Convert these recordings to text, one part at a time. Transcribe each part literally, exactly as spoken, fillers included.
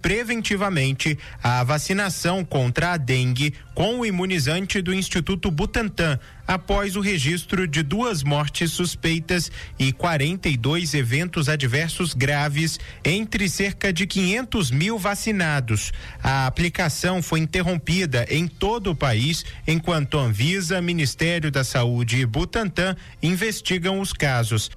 preventivamente a vacinação contra a dengue com o imunizante do Instituto Butantan, após o registro de duas mortes suspeitas e quarenta e dois eventos adversos graves entre cerca de quinhentos mil vacinados. A aplicação foi interrompida em todo o país, enquanto Anvisa, Ministério da Saúde e Butantan investigam os casos.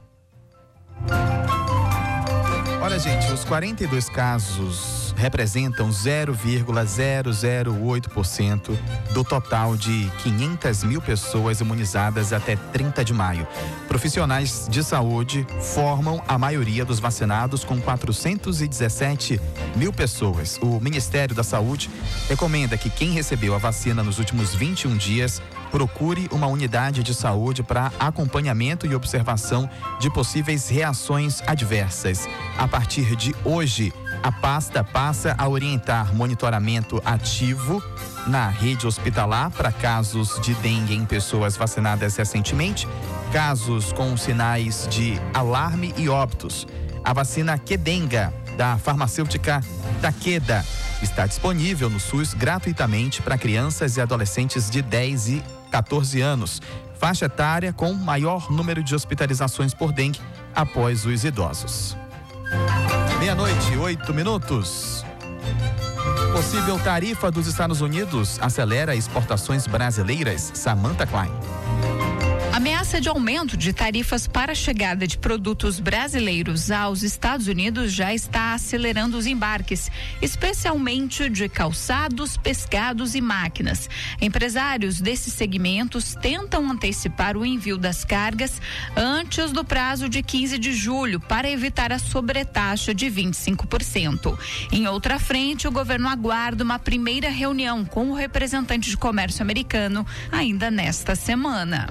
Olha, gente, os quarenta e dois casos representam zero vírgula zero zero oito por cento do total de quinhentas mil pessoas imunizadas até trinta de maio. Profissionais de saúde formam a maioria dos vacinados, com quatrocentos e dezessete mil pessoas. O Ministério da Saúde recomenda que quem recebeu a vacina nos últimos vinte e um dias procure uma unidade de saúde para acompanhamento e observação de possíveis reações adversas. A partir de hoje, a pasta passa a orientar monitoramento ativo na rede hospitalar para casos de dengue em pessoas vacinadas recentemente, casos com sinais de alarme e óbitos. A vacina Qdenga, da farmacêutica Takeda, está disponível no SUS gratuitamente para crianças e adolescentes de dez e quatorze anos, faixa etária com maior número de hospitalizações por dengue após os idosos. Meia-noite, oito minutos. Possível tarifa dos Estados Unidos acelera exportações brasileiras. Samantha Klein. A ameaça de aumento de tarifas para a chegada de produtos brasileiros aos Estados Unidos já está acelerando os embarques, especialmente de calçados, pescados e máquinas. Empresários desses segmentos tentam antecipar o envio das cargas antes do prazo de quinze de julho para evitar a sobretaxa de vinte e cinco por cento. Em outra frente, o governo aguarda uma primeira reunião com o representante de comércio americano ainda nesta semana.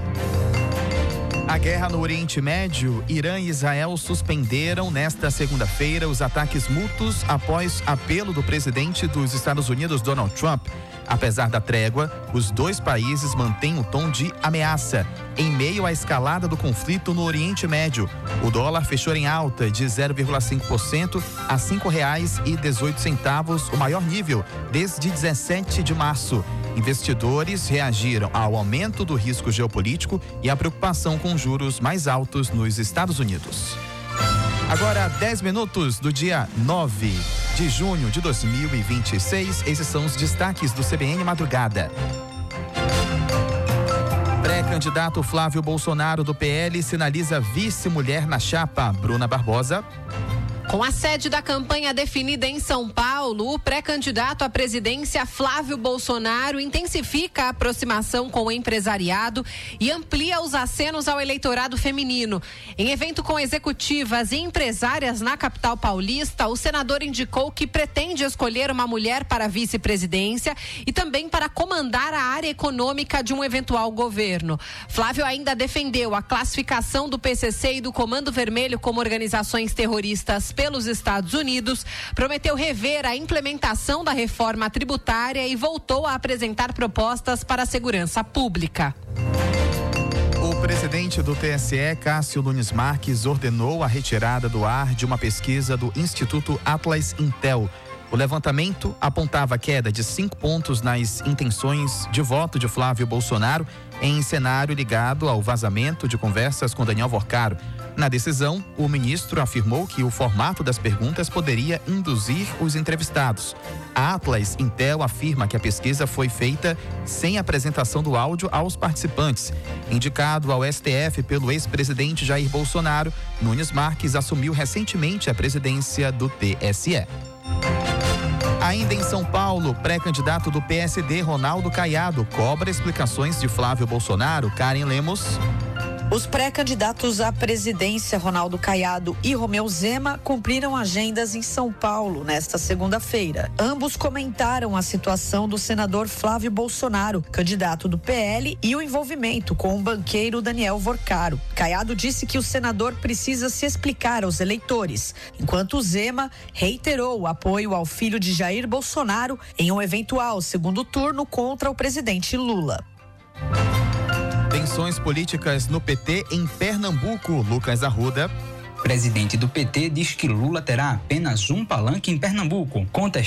A guerra no Oriente Médio, Irã e Israel suspenderam nesta segunda-feira os ataques mútuos após apelo do presidente dos Estados Unidos, Donald Trump. Apesar da trégua, os dois países mantêm o tom de ameaça em meio à escalada do conflito no Oriente Médio. O dólar fechou em alta de zero vírgula cinco por cento a cinco reais e dezoito centavos, o maior nível desde dezessete de março. Investidores reagiram ao aumento do risco geopolítico e à preocupação com juros mais altos nos Estados Unidos. Agora, dez minutos do dia nove de junho de dois mil e vinte e seis. Esses são os destaques do C B N Madrugada. Pré-candidato Flávio Bolsonaro do P L sinaliza vice-mulher na chapa. Bruna Barbosa. Com a sede da campanha definida em São Paulo, o pré-candidato à presidência Flávio Bolsonaro intensifica a aproximação com o empresariado e amplia os acenos ao eleitorado feminino. Em evento com executivas e empresárias na capital paulista, o senador indicou que pretende escolher uma mulher para a vice-presidência e também para comandar a área econômica de um eventual governo. Flávio ainda defendeu a classificação do P C C e do Comando Vermelho como organizações terroristas pelos Estados Unidos, prometeu rever a implementação da reforma tributária e voltou a apresentar propostas para a segurança pública. O presidente do T S E, Cássio Nunes Marques, ordenou a retirada do ar de uma pesquisa do Instituto Atlas Intel. O levantamento apontava queda de cinco pontos nas intenções de voto de Flávio Bolsonaro em cenário ligado ao vazamento de conversas com Daniel Vorcaro. Na decisão, o ministro afirmou que o formato das perguntas poderia induzir os entrevistados. A Atlas Intel afirma que a pesquisa foi feita sem apresentação do áudio aos participantes. Indicado ao S T F pelo ex-presidente Jair Bolsonaro, Nunes Marques assumiu recentemente a presidência do T S E. Ainda em São Paulo, pré-candidato do P S D, Ronaldo Caiado, cobra explicações de Flávio Bolsonaro. Karen Lemos. Os pré-candidatos à presidência, Ronaldo Caiado e Romeu Zema, cumpriram agendas em São Paulo nesta segunda-feira. Ambos comentaram a situação do senador Flávio Bolsonaro, candidato do P L, e o envolvimento com o banqueiro Daniel Vorcaro. Caiado disse que o senador precisa se explicar aos eleitores, enquanto Zema reiterou o apoio ao filho de Jair Bolsonaro em um eventual segundo turno contra o presidente Lula. Tensões políticas no P T em Pernambuco. Lucas Arruda. Presidente do P T diz que Lula terá apenas um palanque em Pernambuco. Conta